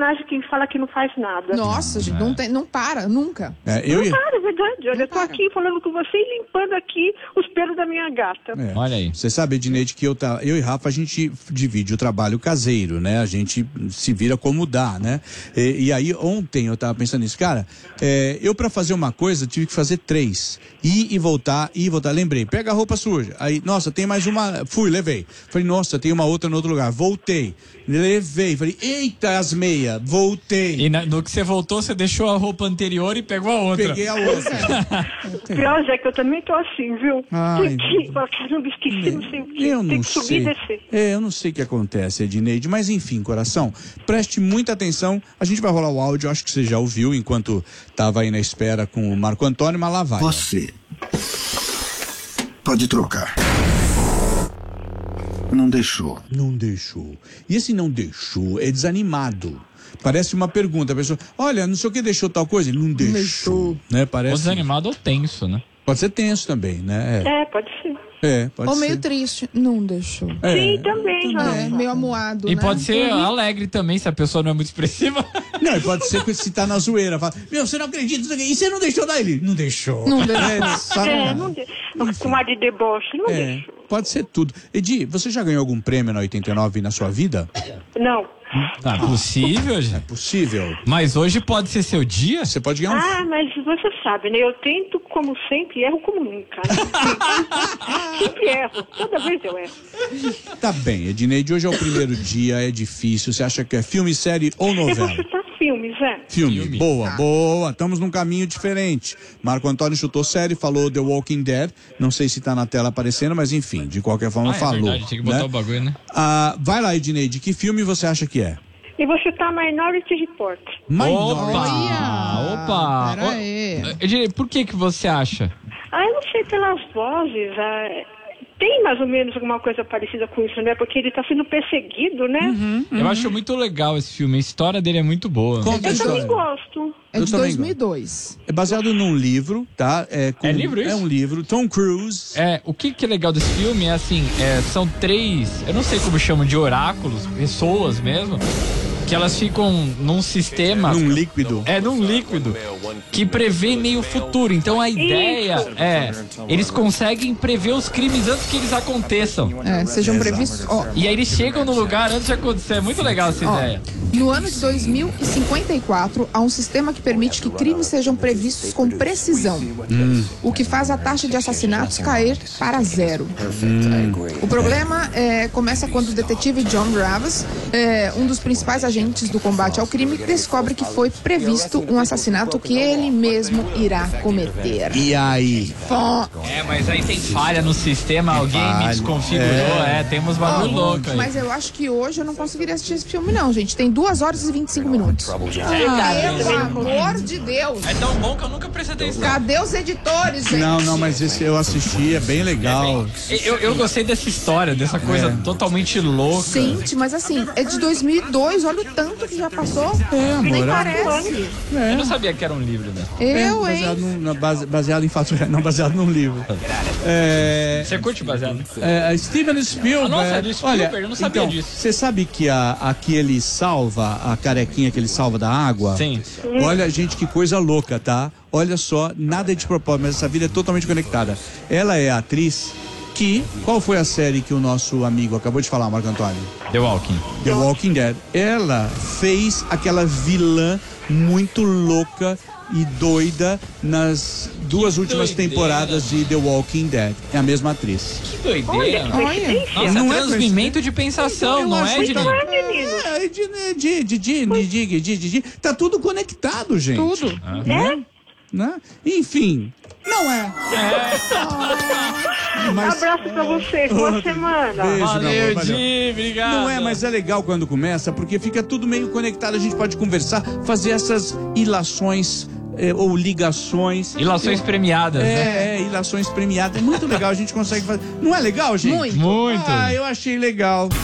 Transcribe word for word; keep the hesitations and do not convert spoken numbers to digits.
sacanagem quem fala que não faz nada. Nossa, gente, É. não, tem, não para, nunca. É, eu Não e... para, é verdade. Olha, Não eu tô para. aqui falando com você e limpando aqui os pelos da minha gata. É. Olha aí. Você sabe, Edneide, que eu, tá, eu e Rafa, a gente divide o trabalho caseiro, né? A gente se vira como dá, né? E, e aí, ontem eu tava pensando nisso. Cara, é, eu pra fazer uma coisa tive que fazer três. Ir e voltar, ir e voltar. Lembrei, pega a roupa suja. Aí, nossa, tem mais uma. Fui, levei. Falei, nossa, tem uma outra no outro lugar. Voltei. Levei. Falei, eita, as meias. Voltei. E na, no que você voltou, você deixou a roupa anterior e pegou a outra. Peguei a outra. Pior, Zé, que eu também tô assim, viu? Ai, Tem que, caramba, esqueci, não sei o que. Eu Tem não que subir sei. e descer. É, eu não sei o que acontece, Edneide, mas enfim, coração, preste muita atenção. A gente vai rolar o áudio, acho que você já ouviu enquanto estava aí na espera com o Marco Antônio, mas lá vai. Você pode trocar. Não deixou. Não deixou. E esse não deixou é desanimado. Parece uma pergunta, a pessoa, olha, não sei o que deixou tal coisa, ele não deixou, deixou. né? Ou Parece. desanimado ou tenso, né? Pode ser tenso também, né? É, pode ser. É, é pode Ou ser. meio triste, não deixou. É. Sim, também, Rafa. É, meio amuado, E né? pode ser alegre também, se a pessoa não é muito expressiva. Não, e pode ser que se tá na zoeira, fala, meu, você não acredita nisso aqui. E você não deixou dar ele? Não deixou. Não deixou. É, sabe? É, não de... com ar de deboche, não É, deixou. pode ser tudo. Edi, você já ganhou algum prêmio na oitenta e nove na sua vida? Não. Tá possível, É gente. possível. Mas hoje pode ser seu dia? Você pode ganhar um... Ah, mas você sabe, né? Eu tento como sempre e erro como nunca. Né? Sempre erro. Toda vez eu erro. Tá bem, Edneide, hoje é o primeiro dia, é difícil. Você acha que é filme, série ou Eu vou novela? chutar filmes, é. Filme. Filme. Boa, boa. Estamos num caminho diferente. Marco Antônio chutou série, falou The Walking Dead. Não sei se tá na tela aparecendo, mas enfim, de qualquer forma Ah, é falou. verdade, tinha que botar né? o bagulho, né? Ah, vai lá, Edneide, que filme você acha que é? E vou chutar Minority Report. Minority. Opa! Opa! Pera aí. Ô, Ednei, por que que você acha? Ah, eu não sei, pelas vozes. Ah, tem mais ou menos alguma coisa parecida com isso, né? Porque ele tá sendo perseguido, né? Eu acho muito legal esse filme, a história dele é muito boa. Conta a Eu também história. gosto. É Eu de também dois mil e dois. É baseado num livro, tá? É, com- É livro isso? É um livro. Tom Cruise. É, o que que é legal desse filme é assim, é, são três, eu não sei como chamam de oráculos, pessoas mesmo, que elas ficam num sistema... Num líquido. É, num líquido, que prevê meio o futuro. Então a ideia é, eles conseguem prever os crimes antes que eles aconteçam. É, sejam previstos. Ó, E aí eles chegam no lugar antes de acontecer. É muito legal essa ó, ideia. no ano de dois mil e cinquenta e quatro, há um sistema que permite que crimes sejam previstos com precisão, o que faz a taxa de assassinatos cair para zero. O problema é, começa quando o detetive John Graves, é, um dos principais agentes do combate ao crime, descobre que foi previsto um assassinato que ele mesmo irá cometer. E aí? Fó. É, mas aí tem falha no sistema, alguém me falha. desconfigurou, é, tem uns bagulho louco aí. Mas eu acho que hoje eu não conseguiria assistir esse filme, não, gente. Tem duas horas e vinte e cinco minutos. Pelo amor de Deus! É tão bom que eu nunca prestei atenção. Cadê os editores, gente? Não, não, mas esse eu assisti, é bem legal. Eu, eu gostei dessa história, dessa coisa É. totalmente louca. Gente, mas assim, é de dois mil e dois, olha o tanto que já passou. É, amor. Nem é- parece. Eu não sabia que era um livro, né? Eu, baseado, hein? num- na base- baseado em fatos reais, não baseado num livro. É, Você curte baseado? é, Steven Spielberg. Ah, nossa, é do Spielberg, olha, eu não sabia então, disso. Você sabe que a, a que ele salva, a carequinha que ele salva da água? Sim. Olha, gente, que coisa louca, tá? Olha só, nada é de propósito, mas essa vida é totalmente conectada. Ela é a atriz que... Qual foi a série que o nosso amigo acabou de falar, Marco Antônio? The Walking. The Walking Dead. Ela fez aquela vilã muito louca e doida nas duas últimas doideira. temporadas de The Walking Dead. É a mesma atriz. Que doideira. Olha. Nossa, Não é é transmimento de pensação, Eu não acho é, que Ednei? Não é, menino? É, de, de, de, de, de, de, de, de, tá tudo conectado, gente. Tudo. Né? Né? Enfim, não é. Mas- Abraço pra você. Boa Outro. semana. Beijo, meu Valeu, amor, valeu. Di, obrigado. Não é, mas é legal quando começa, porque fica tudo meio conectado, a gente pode conversar, fazer essas ilações eh, ou ligações. Ilações premiadas, né? É, é, ilações premiadas. É muito legal, a gente consegue fazer. Não é legal, gente? Muito. Muito. Ah, eu achei legal.